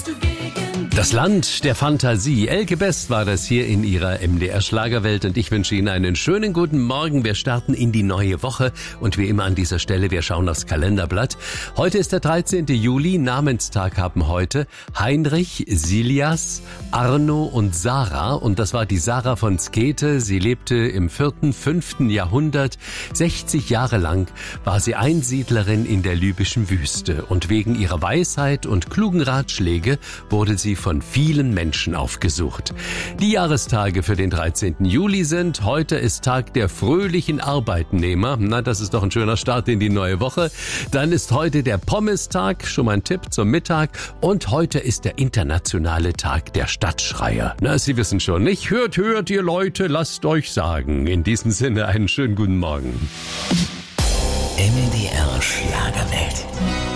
Das Land der Fantasie. Elke Best war das hier in ihrer MDR Schlagerwelt und ich wünsche Ihnen einen schönen guten Morgen. Wir starten in die neue Woche und wie immer an dieser Stelle, wir schauen aufs Kalenderblatt. Heute ist der 13. Juli, Namenstag haben heute Heinrich, Silias, Arno und Sarah und das war die Sarah von Skeete. Sie lebte im 4., 5. Jahrhundert. 60 Jahre lang war sie Einsiedlerin in der libyschen Wüste und wegen ihrer Weisheit und klugen Ratschläge wurde sie von vielen Menschen aufgesucht. Die Jahrestage für den 13. Juli sind: Heute ist Tag der fröhlichen Arbeitnehmer. Na, das ist doch ein schöner Start in die neue Woche. Dann ist heute der Pommestag, schon mal ein Tipp zum Mittag. Und heute ist der internationale Tag der Stadtschreier. Na, Sie wissen schon, nicht? Hört, ihr Leute, lasst euch sagen. In diesem Sinne einen schönen guten Morgen. MDR Schlagerwelt.